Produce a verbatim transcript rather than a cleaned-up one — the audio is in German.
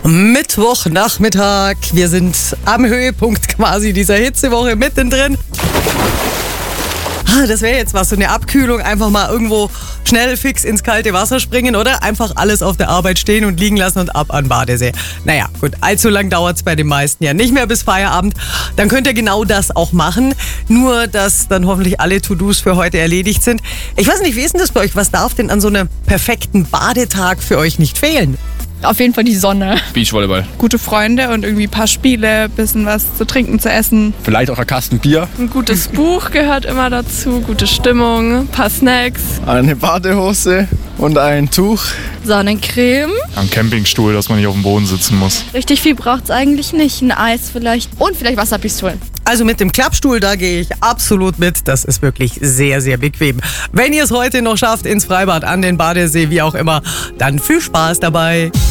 Mittwochnachmittag. Wir sind am Höhepunkt quasi dieser Hitzewoche mittendrin. Das wäre jetzt was, so eine Abkühlung, einfach mal irgendwo schnell fix ins kalte Wasser springen oder einfach alles auf der Arbeit stehen und liegen lassen und ab an Badesee. Naja, gut, allzu lang dauert es bei den meisten ja nicht mehr bis Feierabend. Dann könnt ihr genau das auch machen, nur dass dann hoffentlich alle To-Dos für heute erledigt sind. Ich weiß nicht, wie ist denn das bei euch? Was darf denn an so einem perfekten Badetag für euch nicht fehlen? Auf jeden Fall die Sonne. Beachvolleyball. Gute Freunde und irgendwie ein paar Spiele, bisschen was zu trinken, zu essen. Vielleicht auch ein Kasten Bier. Ein gutes Buch gehört immer dazu, gute Stimmung, ein paar Snacks. Eine Badehose und ein Tuch. Sonnencreme. Am Campingstuhl, dass man nicht auf dem Boden sitzen muss. Richtig viel braucht es eigentlich nicht. Ein Eis vielleicht. Und vielleicht Wasserpistolen. Also mit dem Klappstuhl, da gehe ich absolut mit. Das ist wirklich sehr, sehr bequem. Wenn ihr es heute noch schafft, ins Freibad, an den Badesee, wie auch immer, dann viel Spaß dabei.